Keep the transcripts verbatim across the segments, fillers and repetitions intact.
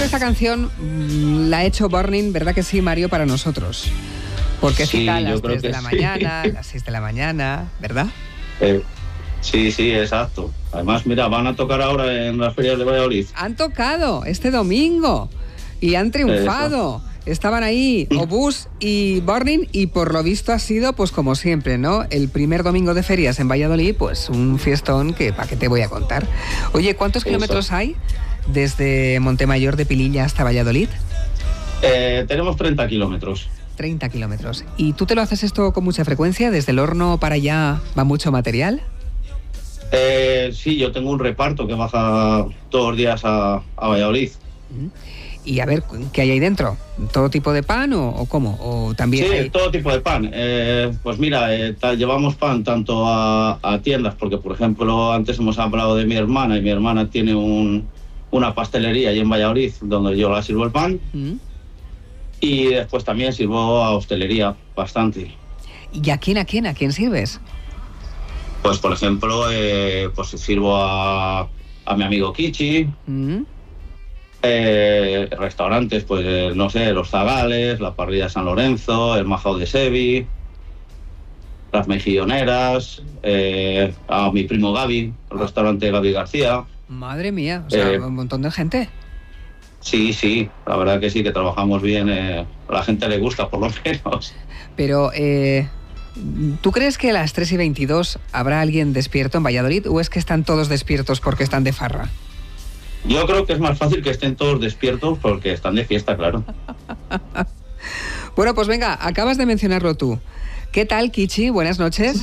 esta canción la ha hecho Burning, ¿verdad que sí, Mario, para nosotros? Porque sí, cita a las tres de la sí. mañana, a las seis de la mañana, ¿verdad? Eh, sí, sí, exacto. Además, mira, van a tocar ahora en las ferias de Valladolid. Han tocado este domingo y han triunfado. Eso. Estaban ahí Obús y Burning y por lo visto ha sido, pues como siempre, ¿no? El primer domingo de ferias en Valladolid, pues un fiestón que para qué te voy a contar. Oye, ¿cuántos Eso. kilómetros hay desde Montemayor de Pililla hasta Valladolid? Eh, tenemos treinta kilómetros. treinta kilómetros. ¿Y tú te lo haces esto con mucha frecuencia? ¿Desde el horno para allá va mucho material? Eh, sí, yo tengo un reparto que baja todos los días a, a Valladolid. Y a ver, ¿qué hay ahí dentro? ¿Todo tipo de pan o, o cómo? ¿O también sí, hay... todo tipo de pan. Eh, pues mira, eh, ta, llevamos pan tanto a, a tiendas, porque por ejemplo antes hemos hablado de mi hermana y mi hermana tiene un, una pastelería ahí en Valladolid donde yo la sirvo el pan. ¿Mm? Y después también sirvo a hostelería bastante. ¿Y a quién, a quién, a quién sirves? Pues por ejemplo, eh, pues sirvo a, a mi amigo Kichi. ¿Mm? Eh, restaurantes, pues no sé, Los Zagales, la Parrilla de San Lorenzo, el Majao de Sevi, las Mejilloneras, eh, a mi primo Gaby, el restaurante Gaby García. Madre mía, o sea, eh, un montón de gente. Sí, sí, la verdad que sí, que trabajamos bien, eh, a la gente le gusta por lo menos. Pero, eh, ¿tú crees que a las tres y veintidós habrá alguien despierto en Valladolid o es que están todos despiertos porque están de farra? Yo creo que es más fácil que estén todos despiertos porque están de fiesta, claro. Bueno, pues venga, acabas de mencionarlo tú. ¿Qué tal, Kichi? Buenas noches.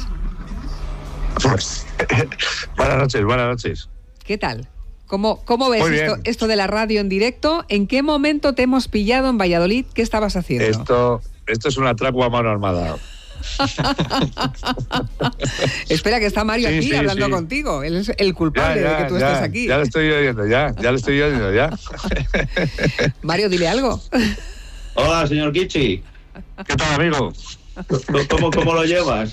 Pues, buenas noches, buenas noches. ¿Qué tal? ¿Cómo, cómo ves esto, esto de la radio en directo? ¿En qué momento te hemos pillado en Valladolid? ¿Qué estabas haciendo? Esto, esto es un atraco a mano armada. Espera, que está Mario sí, aquí sí, hablando sí. contigo. Él es el culpable ya, ya, de que tú ya, estés aquí. Ya lo estoy oyendo, ya, ya lo estoy oyendo, ya. Mario, dile algo. Hola, señor Kichi. ¿Qué tal, amigo? ¿Cómo, cómo lo llevas?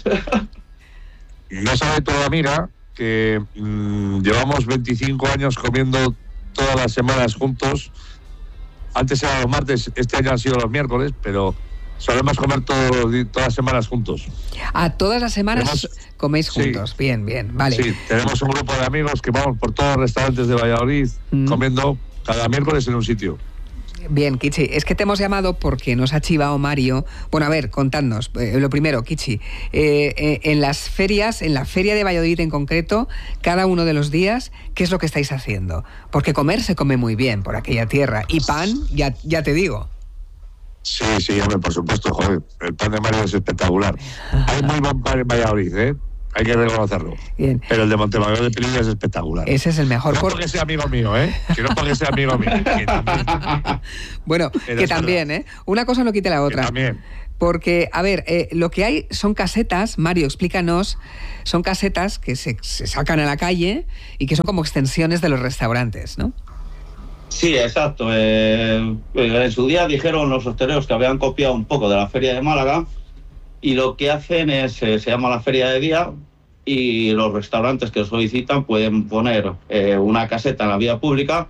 No sabe toda mira que mmm, llevamos veinticinco años comiendo todas las semanas juntos. Antes eran los martes, este año han sido los miércoles, pero solemos comer todo, todas las semanas juntos. Ah, todas las semanas tenemos, coméis juntos. Sí, bien, bien, vale. Sí, tenemos un grupo de amigos que vamos por todos los restaurantes de Valladolid mm. comiendo cada miércoles en un sitio. Bien, Kichi, es que te hemos llamado porque nos ha chivado Mario. Bueno, a ver, contadnos. Eh, lo primero, Kichi, eh, eh, en las ferias, en la feria de Valladolid en concreto, cada uno de los días, ¿qué es lo que estáis haciendo? Porque comer se come muy bien por aquella tierra. Y pan, ya, ya te digo. Sí, sí, hombre, por supuesto, joder. El pan de Mario es espectacular. Hay muy buen pan en Valladolid, ¿eh? Hay que reconocerlo. Bien. Pero el de Montemayor de Pililla es espectacular. Ese es el mejor. No por... porque sea amigo mío, ¿eh? Que no porque sea amigo mío. Que también. Bueno, que, que también, ¿eh? Una cosa no quite la otra. Que también. Porque, a ver, eh, lo que hay son casetas, Mario, explícanos, son casetas que se, se sacan a la calle y que son como extensiones de los restaurantes, ¿no? Sí, exacto. Eh, en su día dijeron los hosteleros que habían copiado un poco de la Feria de Málaga y lo que hacen es, eh, se llama la Feria de Día y los restaurantes que solicitan pueden poner eh, una caseta en la vía pública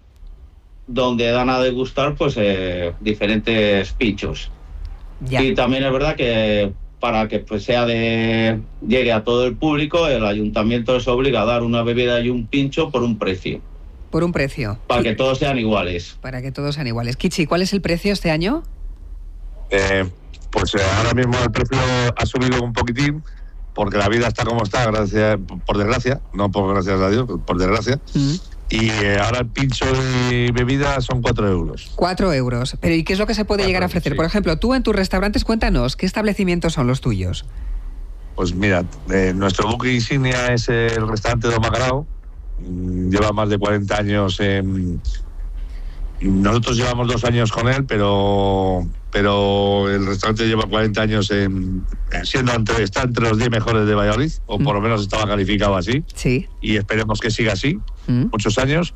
donde dan a degustar pues eh, diferentes pinchos. Ya. Y también es verdad que para que pues sea de llegue a todo el público, el ayuntamiento les obliga a dar una bebida y un pincho por un precio. Por un precio. Para que todos sean iguales. Para que todos sean iguales. Kichi, ¿cuál es el precio este año? Eh, pues eh, ahora mismo el precio ha subido un poquitín porque la vida está como está, gracias, por desgracia, no por gracias a Dios, por desgracia. Mm. Y eh, ahora el pincho de bebida son cuatro euros. Cuatro euros. Pero ¿y qué es lo que se puede cuatro, llegar a ofrecer? Sí. Por ejemplo, tú en tus restaurantes, cuéntanos, ¿qué establecimientos son los tuyos? Pues mira, eh, nuestro buque insignia es el restaurante Don Macarao. Lleva más de cuarenta años en... Nosotros llevamos dos años con él, pero pero el restaurante lleva cuarenta años en, siendo entre, está entre los diez mejores de Valladolid, o por lo menos estaba calificado así. Sí. Y esperemos que siga así, mm. muchos años.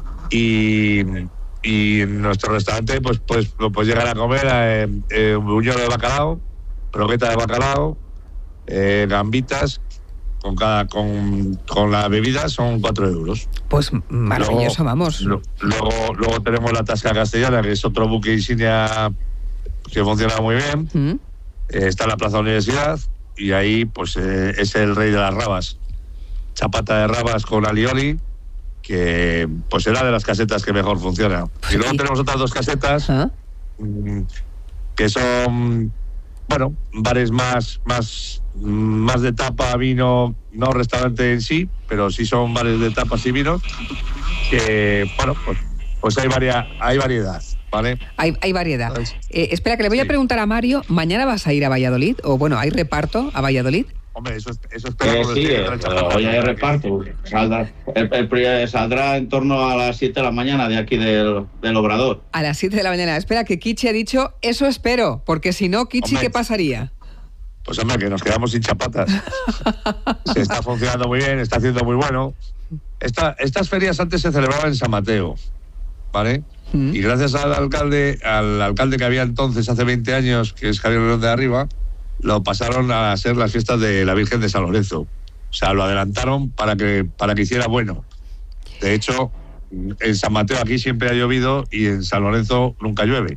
Y, y en nuestro restaurante pues pues, pues llegan a comer eh, eh, un buñuelo de bacalao, croqueta de bacalao, eh, gambitas, con cada con, con la bebida son cuatro euros. Pues maravilloso, luego, vamos. Lo, luego, luego tenemos la Tasca Castellana, que es otro buque insignia que funciona muy bien. ¿Mm? Eh, está en la Plaza Universidad y ahí pues eh, es el rey de las rabas. Chapata de rabas con alioli, que pues será de las casetas que mejor funciona. Y luego tenemos otras dos casetas ¿Ah? que son, bueno, bares más, más, más de tapa, vino, no restaurante en sí, pero sí son bares de tapas y vinos, que, bueno, pues, pues hay, varia, hay variedad, ¿vale? Hay, hay variedad. Eh, espera, que le voy sí. a preguntar a Mario, ¿mañana vas a ir a Valladolid? O bueno, ¿hay reparto a Valladolid? Hombre, eso, eso esperamos. Eh, sí, eh, hoy hay reparto. Saldrá, el, el, saldrá en torno a las siete de la mañana de aquí del, del Obrador. A las siete de la mañana. Espera, que Kichi ha dicho, eso espero, porque si no, Kichi, hombre, ¿qué pasaría? Pues hombre, que nos quedamos sin chapatas. Se está funcionando muy bien, está haciendo muy bueno. Esta, estas ferias antes se celebraban en San Mateo, ¿vale? ¿Mm? Y gracias al alcalde, al alcalde que había entonces, hace veinte años, que es Javier León de Arriba, lo pasaron a ser las fiestas de la Virgen de San Lorenzo. O sea, lo adelantaron para que, para que hiciera bueno. De hecho, en San Mateo aquí siempre ha llovido y en San Lorenzo nunca llueve.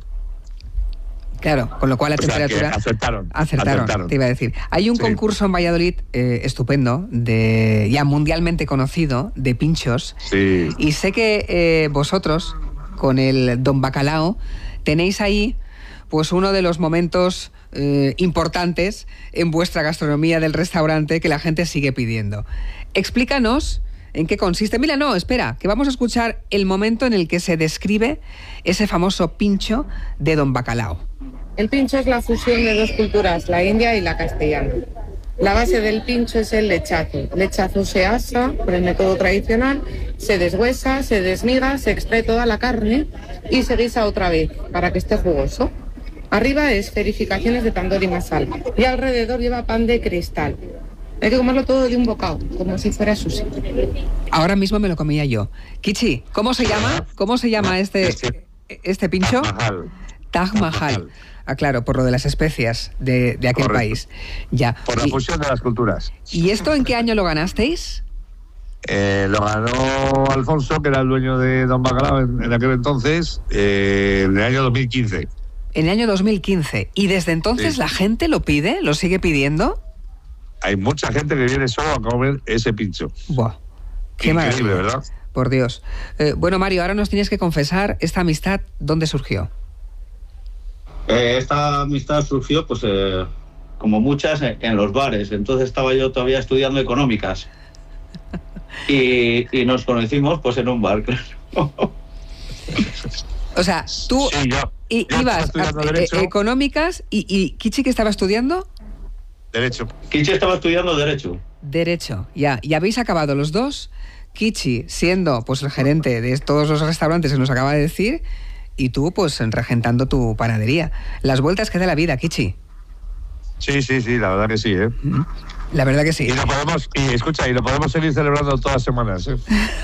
Claro, con lo cual la o temperatura... Sea que acertaron, acertaron. Acertaron, te iba a decir. Hay un sí. concurso en Valladolid eh, estupendo, de ya mundialmente conocido, de pinchos. Sí. Y sé que eh, vosotros, con el Don Bacalao, tenéis ahí pues uno de los momentos eh, importantes en vuestra gastronomía del restaurante que la gente sigue pidiendo. Explícanos en qué consiste. Mira, no, espera, que vamos a escuchar el momento en el que se describe ese famoso pincho de Don Bacalao. El pincho es la fusión de dos culturas, la india y la castellana. La base del pincho es el lechazo. El lechazo se asa por el método tradicional, se deshuesa, se desmiga, se extrae toda la carne y se guisa otra vez para que esté jugoso. Arriba es esferificaciones de tandoori masala y alrededor lleva pan de cristal. Hay que comerlo todo de un bocado, como si fuera sushi. Ahora mismo me lo comía yo. Kichi, ¿cómo se llama? ¿Cómo se llama este, este pincho? Taj Mahal. Taj Mahal. Ah, claro, por lo de las especias de, de aquel Correcto. país. Ya. Por la y, fusión de las culturas. ¿Y esto en qué año lo ganasteis? Eh, lo ganó Alfonso, que era el dueño de Don Bacalao en, en aquel entonces, eh, en el año dos mil quince. En el año dos mil quince. ¿Y desde entonces sí. la gente lo pide? ¿Lo sigue pidiendo? Hay mucha gente que viene solo a comer ese pincho. Buah, qué increíble, ¿verdad? Por Dios. Eh, bueno, Mario, ahora nos tienes que confesar esta amistad, ¿dónde surgió? Eh, esta amistad surgió, pues, eh, como muchas, en, en los bares. Entonces estaba yo todavía estudiando económicas. y, y nos conocimos, pues, en un bar, claro. O sea, tú sí, yo, y, yo ibas a eh, económicas y, y Kichi, ¿qué estaba estudiando? Derecho. Kichi estaba estudiando Derecho. Derecho, ya. ¿Y habéis acabado los dos? Kichi siendo pues el gerente de todos los restaurantes que nos acaba de decir y tú pues regentando tu panadería. Las vueltas que da la vida, Kichi. Sí, sí, sí, la verdad que sí, ¿eh? La verdad que sí. Y lo podemos, y escucha, y lo podemos seguir celebrando todas las semanas, ¿eh?